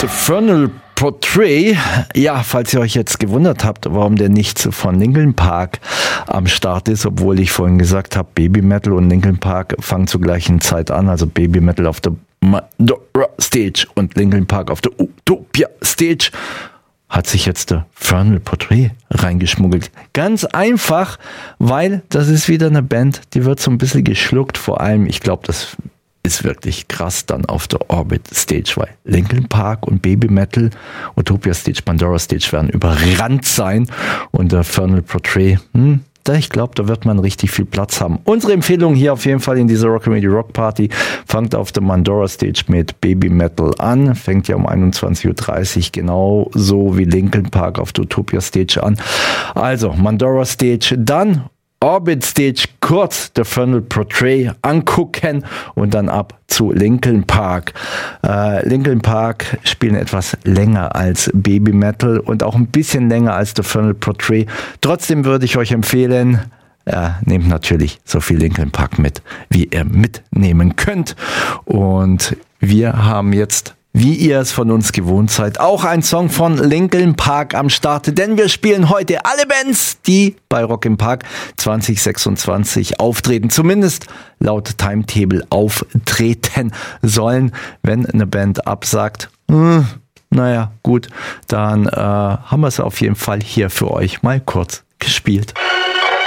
Infernal Portrait, ja, falls ihr euch jetzt gewundert habt, warum der nicht von Linkin Park am Start ist, obwohl ich vorhin gesagt habe, Baby Metal und Linkin Park fangen zur gleichen Zeit an, also Baby Metal auf der Mandora Stage und Linkin Park auf der Utopia Stage, hat sich jetzt der Infernal Portrait reingeschmuggelt. Ganz einfach, weil das ist wieder eine Band, die wird so ein bisschen geschluckt, vor allem, ich glaube, das ist wirklich krass dann auf der Orbit Stage, weil Linkin Park und Baby Metal, Utopia Stage, Pandora Stage werden überrannt sein und der Infernal Portrait, ich glaube, da wird man richtig viel Platz haben. Unsere Empfehlung hier auf jeden Fall in dieser Rockabilly Rock Party fängt auf der Mandora Stage mit Baby Metal an, fängt ja um 21.30 Uhr genauso wie Linkin Park auf der Utopia Stage an. Also Mandora Stage, dann Orbit Stage, kurz der Infernal Portrait angucken und dann ab zu Linkin Park. Linkin Park spielen etwas länger als Baby Metal und auch ein bisschen länger als der Infernal Portrait. Trotzdem würde ich euch empfehlen, nehmt natürlich so viel Linkin Park mit, wie ihr mitnehmen könnt. Und wir haben jetzt, wie ihr es von uns gewohnt seid, auch ein Song von Linkin Park am Start, denn wir spielen heute alle Bands, die bei Rock im Park 2026 auftreten, zumindest laut Timetable auftreten sollen. Wenn eine Band absagt, naja, gut, dann haben wir es auf jeden Fall hier für euch mal kurz gespielt.